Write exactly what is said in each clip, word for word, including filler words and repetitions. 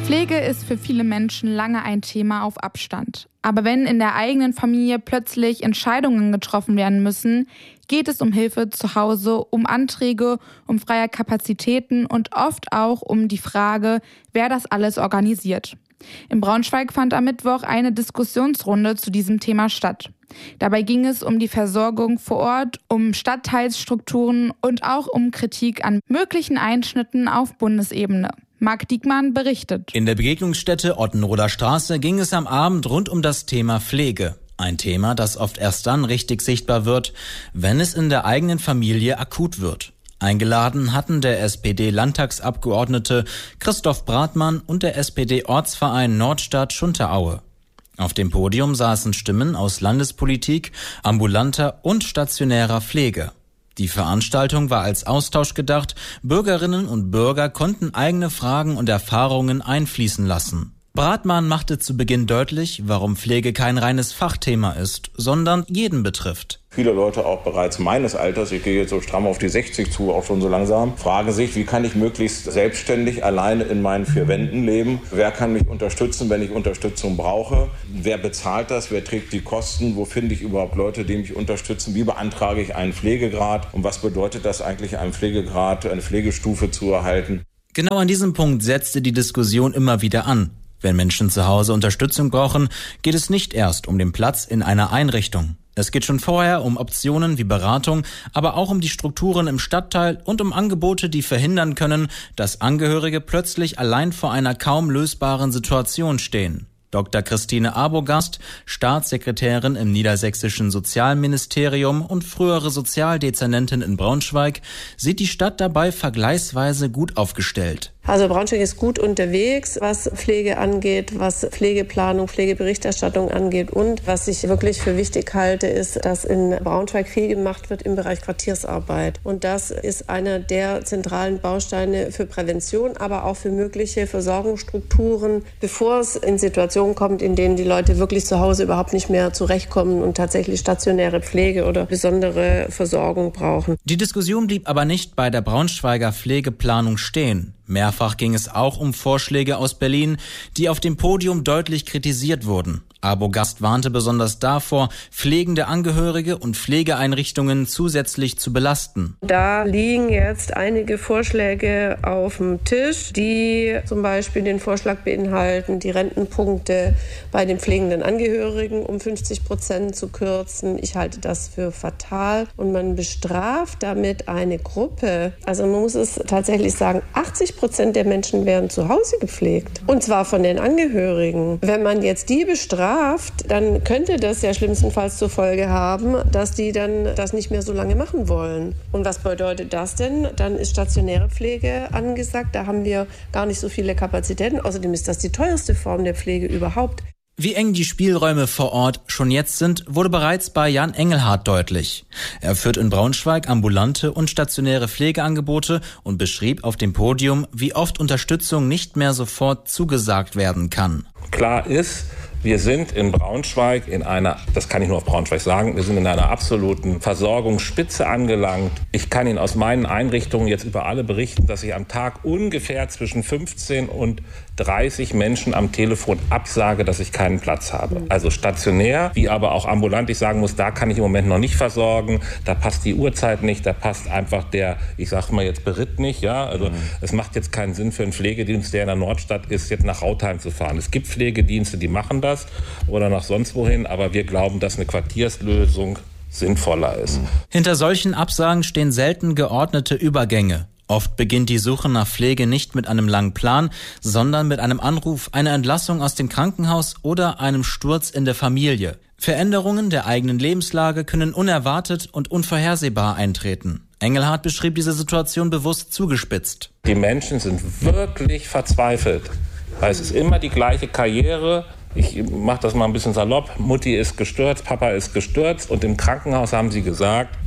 Pflege ist für viele Menschen lange ein Thema auf Abstand. Aber wenn in der eigenen Familie plötzlich Entscheidungen getroffen werden müssen, geht es um Hilfe zu Hause, um Anträge, um freie Kapazitäten und oft auch um die Frage, wer das alles organisiert. In Braunschweig fand am Mittwoch eine Diskussionsrunde zu diesem Thema statt. Dabei ging es um die Versorgung vor Ort, um Stadtteilsstrukturen und auch um Kritik an möglichen Einschnitten auf Bundesebene. Marc Diekmann berichtet. In der Begegnungsstätte Ottenroder Straße ging es am Abend rund um das Thema Pflege. Ein Thema, das oft erst dann richtig sichtbar wird, wenn es in der eigenen Familie akut wird. Eingeladen hatten der S P D-Landtagsabgeordnete Christoph Bratmann und der S P D-Ortsverein Nordstadt Schunteraue. Auf dem Podium saßen Stimmen aus Landespolitik, ambulanter und stationärer Pflege. Die Veranstaltung war als Austausch gedacht. Bürgerinnen und Bürger konnten eigene Fragen und Erfahrungen einfließen lassen. Bratmann machte zu Beginn deutlich, warum Pflege kein reines Fachthema ist, sondern jeden betrifft. Viele Leute, auch bereits meines Alters, ich gehe jetzt so stramm auf die sechzig zu, auch schon so langsam, fragen sich, wie kann ich möglichst selbstständig alleine in meinen vier Wänden leben? Wer kann mich unterstützen, wenn ich Unterstützung brauche? Wer bezahlt das? Wer trägt die Kosten? Wo finde ich überhaupt Leute, die mich unterstützen? Wie beantrage ich einen Pflegegrad? Und was bedeutet das eigentlich, einen Pflegegrad, eine Pflegestufe zu erhalten? Genau an diesem Punkt setzte die Diskussion immer wieder an. Wenn Menschen zu Hause Unterstützung brauchen, geht es nicht erst um den Platz in einer Einrichtung. Es geht schon vorher um Optionen wie Beratung, aber auch um die Strukturen im Stadtteil und um Angebote, die verhindern können, dass Angehörige plötzlich allein vor einer kaum lösbaren Situation stehen. Doktor Christine Arbogast, Staatssekretärin im niedersächsischen Sozialministerium und frühere Sozialdezernentin in Braunschweig, sieht die Stadt dabei vergleichsweise gut aufgestellt. Also Braunschweig ist gut unterwegs, was Pflege angeht, was Pflegeplanung, Pflegeberichterstattung angeht. Und was ich wirklich für wichtig halte, ist, dass in Braunschweig viel gemacht wird im Bereich Quartiersarbeit. Und das ist einer der zentralen Bausteine für Prävention, aber auch für mögliche Versorgungsstrukturen, bevor es in Situationen kommt, in denen die Leute wirklich zu Hause überhaupt nicht mehr zurechtkommen und tatsächlich stationäre Pflege oder besondere Versorgung brauchen. Die Diskussion blieb aber nicht bei der Braunschweiger Pflegeplanung stehen. Mehrfach ging es auch um Vorschläge aus Berlin, die auf dem Podium deutlich kritisiert wurden. Arbogast warnte besonders davor, pflegende Angehörige und Pflegeeinrichtungen zusätzlich zu belasten. Da liegen jetzt einige Vorschläge auf dem Tisch, die zum Beispiel den Vorschlag beinhalten, die Rentenpunkte bei den pflegenden Angehörigen um fünfzig Prozent zu kürzen. Ich halte das für fatal und man bestraft damit eine Gruppe. Also man muss es tatsächlich sagen, achtzig Prozent der Menschen werden zu Hause gepflegt und zwar von den Angehörigen. Wenn man jetzt die bestraft, dann könnte das ja schlimmstenfalls zur Folge haben, dass die dann das nicht mehr so lange machen wollen. Und was bedeutet das denn? Dann ist stationäre Pflege angesagt. Da haben wir gar nicht so viele Kapazitäten. Außerdem ist das die teuerste Form der Pflege überhaupt. Wie eng die Spielräume vor Ort schon jetzt sind, wurde bereits bei Jan Engelhardt deutlich. Er führt in Braunschweig ambulante und stationäre Pflegeangebote und beschrieb auf dem Podium, wie oft Unterstützung nicht mehr sofort zugesagt werden kann. Klar ist, wir sind in Braunschweig in einer, das kann ich nur auf Braunschweig sagen, wir sind in einer absoluten Versorgungsspitze angelangt. Ich kann Ihnen aus meinen Einrichtungen jetzt über alle berichten, dass ich am Tag ungefähr zwischen fünfzehn und dreißig Menschen am Telefon absage, dass ich keinen Platz habe. Also stationär, wie aber auch ambulant. Ich sagen muss, da kann ich im Moment noch nicht versorgen. Da passt die Uhrzeit nicht, da passt einfach der, ich sag mal jetzt Beritt nicht. Ja, also mhm. Es macht jetzt keinen Sinn für einen Pflegedienst, der in der Nordstadt ist, jetzt nach Rautheim zu fahren. Es gibt Pflegedienste, die machen das oder nach sonst wohin, aber wir glauben, dass eine Quartierslösung sinnvoller ist. Hinter solchen Absagen stehen selten geordnete Übergänge. Oft beginnt die Suche nach Pflege nicht mit einem langen Plan, sondern mit einem Anruf, einer Entlassung aus dem Krankenhaus oder einem Sturz in der Familie. Veränderungen der eigenen Lebenslage können unerwartet und unvorhersehbar eintreten. Engelhardt beschrieb diese Situation bewusst zugespitzt. Die Menschen sind wirklich verzweifelt, weil es ist immer die gleiche Karriere. Ich mache das mal ein bisschen salopp. Mutti ist gestürzt, Papa ist gestürzt und im Krankenhaus haben sie gesagt,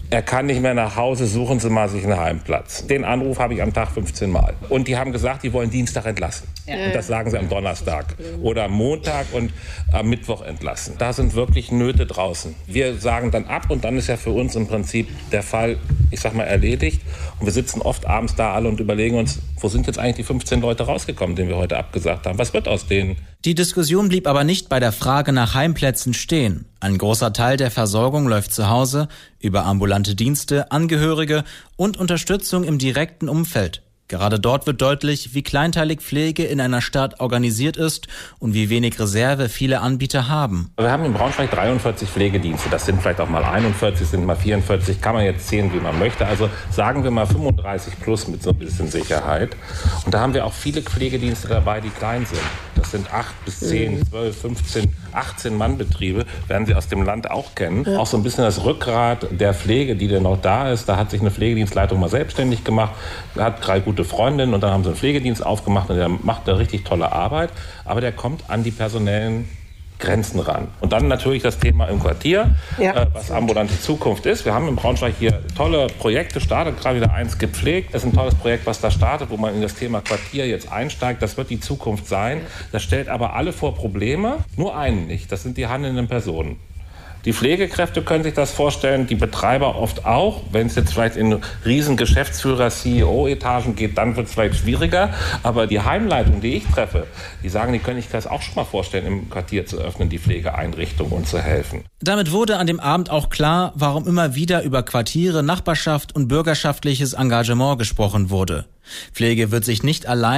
er kann nicht mehr nach Hause, suchen Sie mal sich einen Heimplatz. Den Anruf habe ich am Tag fünfzehn Mal. Und die haben gesagt, die wollen Dienstag entlassen. Ja. Und das sagen sie am Donnerstag oder am Montag und am Mittwoch entlassen. Da sind wirklich Nöte draußen. Wir sagen dann ab und dann ist ja für uns im Prinzip der Fall, ich sag mal, erledigt. Und wir sitzen oft abends da alle und überlegen uns, wo sind jetzt eigentlich die fünfzehn Leute rausgekommen, denen wir heute abgesagt haben? Was wird aus denen? Die Diskussion blieb aber nicht bei der Frage nach Heimplätzen stehen. Ein großer Teil der Versorgung läuft zu Hause über ambulante Dienste, Angehörige und Unterstützung im direkten Umfeld. Gerade dort wird deutlich, wie kleinteilig Pflege in einer Stadt organisiert ist und wie wenig Reserve viele Anbieter haben. Wir haben in Braunschweig dreiundvierzig Pflegedienste. Das sind vielleicht auch mal einundvierzig, sind mal vierundvierzig. Kann man jetzt zählen, wie man möchte. Also sagen wir mal fünfunddreißig plus mit so ein bisschen Sicherheit. Und da haben wir auch viele Pflegedienste dabei, die klein sind. Das sind acht bis zehn, zwölf, fünfzehn, achtzehn Mann-Betriebe. Werden Sie aus dem Land auch kennen. Ja. Auch so ein bisschen das Rückgrat der Pflege, die denn noch da ist. Da hat sich eine Pflegedienstleitung mal selbstständig gemacht. Hat drei gute Freundinnen und dann haben sie einen Pflegedienst aufgemacht und der macht da richtig tolle Arbeit. Aber der kommt an die personellen Grenzen ran. Und dann natürlich das Thema im Quartier, ja. äh, was ambulante Zukunft ist. Wir haben in Braunschweig hier tolle Projekte, startet gerade wieder eins gepflegt. Das ist ein tolles Projekt, was da startet, wo man in das Thema Quartier jetzt einsteigt. Das wird die Zukunft sein. Das stellt aber alle vor Probleme, nur einen nicht. Das sind die handelnden Personen. Die Pflegekräfte können sich das vorstellen, die Betreiber oft auch. Wenn es jetzt vielleicht in riesen Geschäftsführer-, C E O-Etagen geht, dann wird es vielleicht schwieriger. Aber die Heimleitung, die ich treffe, die sagen, die können sich das auch schon mal vorstellen, im Quartier zu öffnen, die Pflegeeinrichtung und zu helfen. Damit wurde an dem Abend auch klar, warum immer wieder über Quartiere, Nachbarschaft und bürgerschaftliches Engagement gesprochen wurde. Pflege wird sich nicht allein